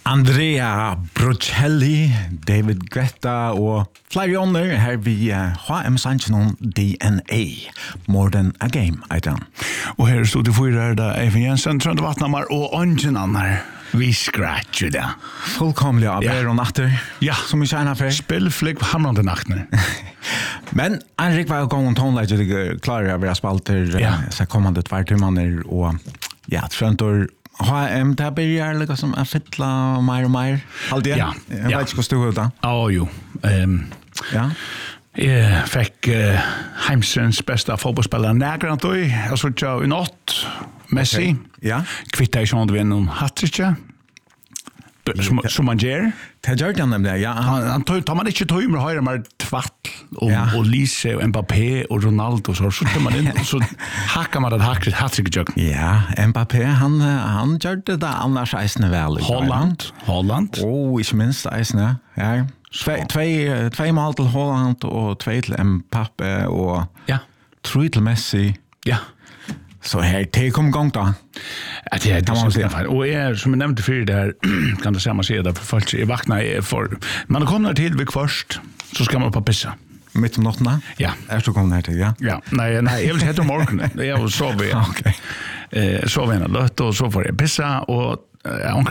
Andrea Bocelli, David Guetta og flere ånder her vi HM-sangen DNA, More Than a Game, eiter han. Og her stod det fyra da Eivind Jensen, Trønde Vatnamar og Ongen Annar. Vi skratcher det. Fullkomlig av er og natter, som vi kjenner for. Spillflik på hamrande nattene. Men Henrik var jo gång og tonelage, det klarer jeg å være spalter, så kommande 2 timmar og Trøntor HM, det börjar liksom att fylla mer och mer. Alltid. Jag vet inte hur stod det. Ja, jo. Jag fick Heimsens bästa fotbollsspelare Nägrant då. Jag såg jag i natt. Messi. Ja. Kvittar i sånt vinn om Hattricha. Som man gör. Det gör han nämligen, ja. Han tar man inte tog med höra mer tvatt och Lise och Mbappé och Ronaldo så tar man in och så hackar man det hattrick jug. Ja, Mbappé han gjorde det annars eisne väl. Holland. Inte minst eisne. Ja. Två mål till Holland och 2 till Mbappé och 3 till Messi. Ja. Så här det kom igång då. Att det kan man säga. Och som jag nämnde för det här kan det säga man ser där för folk är vakna för man kommer till vid först så ska man på pissa. Mitt om natten? Ja. Är du kommer till ja? Ja. Nej, jag vill heter morgon. Jag sov. Okej. Sov en lött och så får jag pissa och